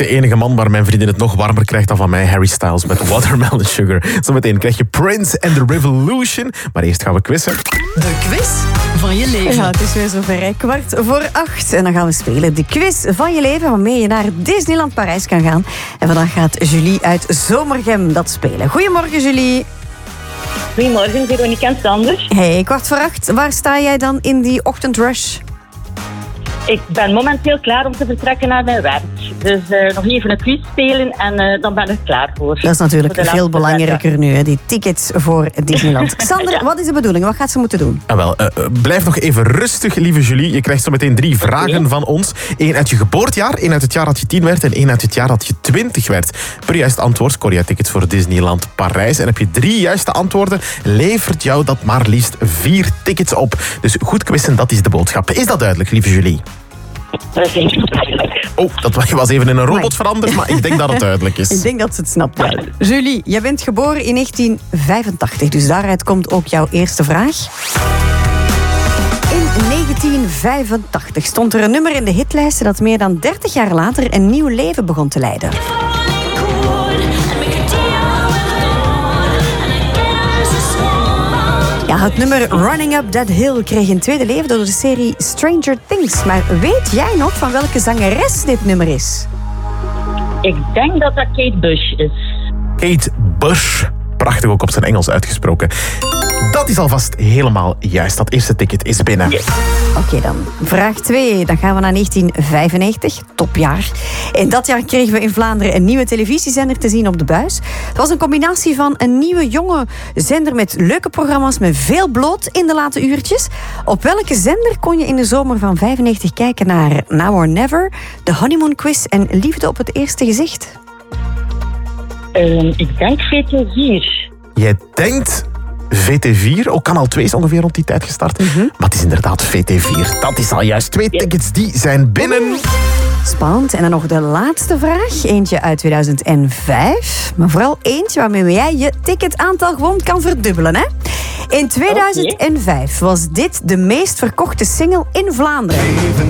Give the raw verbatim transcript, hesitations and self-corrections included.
de enige man waar mijn vriendin het nog warmer krijgt dan van mij, Harry Styles met Watermelon Sugar. Zometeen krijg je Prince and the Revolution. Maar eerst gaan we quizzen. De quiz van je leven. Ja, het is weer zover. hè. Kwart voor acht. En dan gaan we spelen. De quiz van je leven, waarmee je naar Disneyland Parijs kan gaan. En vandaag gaat Julie uit Zomergem dat spelen. Goedemorgen, Julie. Goedemorgen, Veronica en Sander. Hey, kwart voor acht. Waar sta jij dan in die ochtendrush? Ik ben momenteel klaar om te vertrekken naar mijn werk. Dus uh, nog even een quiz spelen en uh, dan ben ik klaar voor. Dat is natuurlijk Voor de veel laatste belangrijker wedstrijd. nu, hè, die tickets voor Disneyland. Sander, Ja. wat is de bedoeling? Wat gaat ze moeten doen? Ah, wel, uh, uh, blijf nog even rustig, lieve Julie. Je krijgt zo meteen drie vragen van ons. Eén uit je geboortejaar, één uit het jaar dat je tien werd en één uit het jaar dat je twintig werd. Per juist antwoord scoor je tickets voor Disneyland Parijs. En heb je drie juiste antwoorden, levert jou dat maar liefst vier tickets op. Dus goed quizzen, dat is de boodschap. Is dat duidelijk, lieve Julie? Dat is denk ik duidelijk. Oh, dat was even in een robot veranderd, maar ik denk dat het duidelijk is. Ik denk dat ze het snapt. Ja. Julie, jij bent geboren in negentien vijfentachtig, dus daaruit komt ook jouw eerste vraag. In negentien vijfentachtig stond er een nummer in de hitlijsten dat meer dan dertig jaar later een nieuw leven begon te leiden. Ja, het nummer Running Up That Hill kreeg een tweede leven door de serie Stranger Things. Maar weet jij nog van welke zangeres dit nummer is? Ik denk dat dat Kate Bush is. Kate Bush. Prachtig ook op zijn Engels uitgesproken. Dat is alvast helemaal juist. Dat eerste ticket is binnen. Yes. Oké dan, vraag twee. Dan gaan we naar negentien vijfennegentig, topjaar. In dat jaar kregen we in Vlaanderen een nieuwe televisiezender te zien op de buis. Het was een combinatie van een nieuwe jonge zender met leuke programma's met veel bloot in de late uurtjes. Op welke zender kon je in de zomer van vijfennegentig kijken naar Now or Never, de Honeymoon Quiz en Liefde op het eerste gezicht? Uh, ik denk V T vier. Jij denkt V T vier, ook kanaal twee is ongeveer rond die tijd gestart. Mm-hmm. Maar het is inderdaad V T vier. Dat is al juist. Twee tickets die zijn binnen. Spannend. En dan nog de laatste vraag. Eentje uit tweeduizend vijf. Maar vooral eentje waarmee jij je ticketaantal gewoon kan verdubbelen. Hè? In tweeduizend vijf was dit de meest verkochte single in Vlaanderen.